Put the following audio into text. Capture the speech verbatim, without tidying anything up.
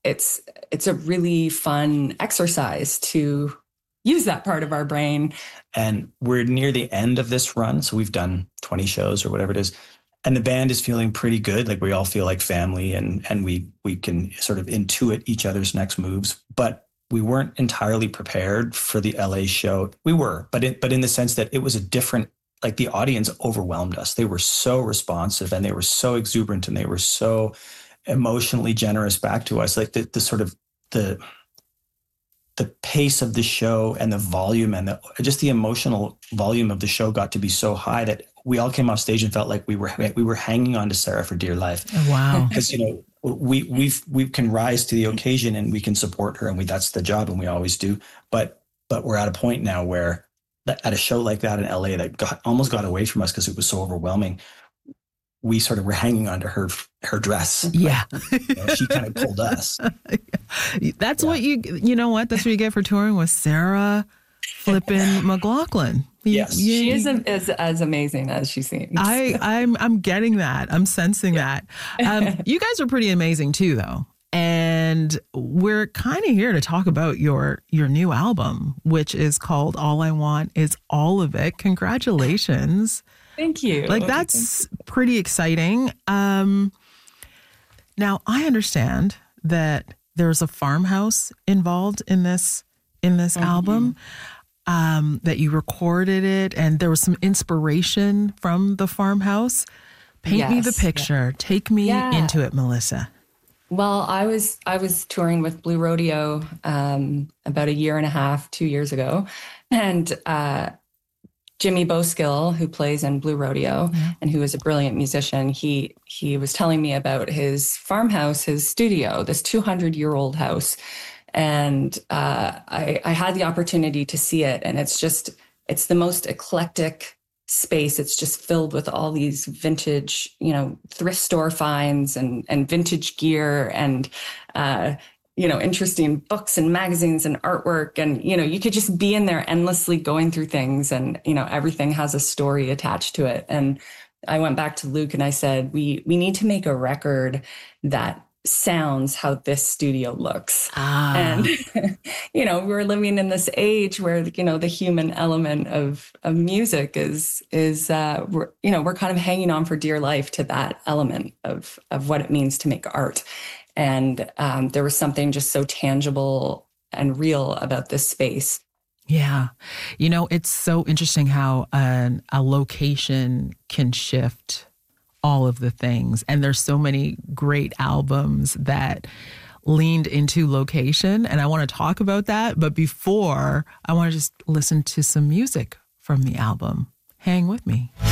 it's it's a really fun exercise to use that part of our brain. And we're near the end of this run. So we've done twenty shows or whatever it is. And the band is feeling pretty good. Like we all feel like family, and, and we, we can sort of intuit each other's next moves, but we weren't entirely prepared for the L A show. We were, but it, but in the sense that it was a different, like the audience overwhelmed us. They were so responsive and they were so exuberant and they were so emotionally generous back to us. Like the, the sort of the, the pace of the show and the volume and the, just the emotional volume of the show got to be so high that we all came off stage and felt like we were we were hanging on to Sarah for dear life. Oh, wow! Because you know we we've we can rise to the occasion and we can support her, and we that's the job, and we always do. But but we're at a point now where at a show like that in L A that got almost got away from us because it was so overwhelming. We sort of were hanging onto her her dress. Yeah, you know, she kind of pulled us. That's yeah. what you you know what that's what you get for touring with Sarah flippin' McLachlan. Yes, you, she is as, as amazing as she seems. I I'm I'm getting that. I'm sensing yeah. that. Um, you guys are pretty amazing too, though, and we're kind of here to talk about your your new album, which is called "All I Want Is All of It." Congratulations! Thank you. Like that's pretty exciting. Um, now I understand that there's a farmhouse involved in this in this mm-hmm. album. Um, that you recorded it, and there was some inspiration from the farmhouse. Paint yes, me the picture. Yeah. Take me yeah. into it, Melissa. Well, I was I was touring with Blue Rodeo um, about a year and a half, two years ago, and uh, Jimmy Boskill, who plays in Blue Rodeo yeah. and who is a brilliant musician, he he was telling me about his farmhouse, his studio, this two hundred year old house. And uh, I, I had the opportunity to see it, and it's just, it's the most eclectic space. It's just filled with all these vintage, you know, thrift store finds and, and vintage gear and, uh, you know, interesting books and magazines and artwork. And, you know, you could just be in there endlessly going through things, and, you know, everything has a story attached to it. And I went back to Luke and I said, we, we need to make a record that sounds how this studio looks. Ah. And, you know, we're living in this age where, you know, the human element of, of music is, is, uh, we're, you know, we're kind of hanging on for dear life to that element of, of what it means to make art. And um, there was something just so tangible and real about this space. Yeah. You know, it's so interesting how an, a location can shift all of the things. And there's so many great albums that leaned into location. And I want to talk about that. But before, I want to just listen to some music from the album. Hang with me.